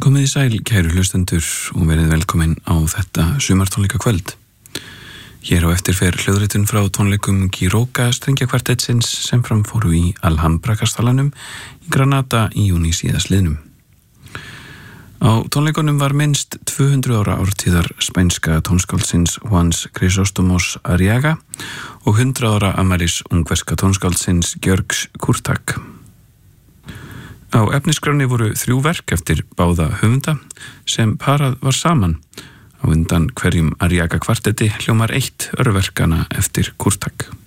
Komið í sæl, kæru hlustendur, og verið velkomin á þetta sumartónleika kvöld. Hér á eftir fer hljóðritun frá tónleikum Quiroga strengjakvartettsins sem framfóru í Alhambra-kastalanum í Granada í júní síðastliðnum. Á tónleikunum var minnst 200 ára ártíðar spænska tónskáldsins Juans Crisóstomos Arriaga og 100 ára afmælis ungverska tónskáldsins Gjörgs Kurtak. Á efnisskráni voru 3 verk eftir báða höfunda sem parað var saman. Á undan hverjum Arriaga kvartetti hljómar 1 örverkana eftir Kurtak.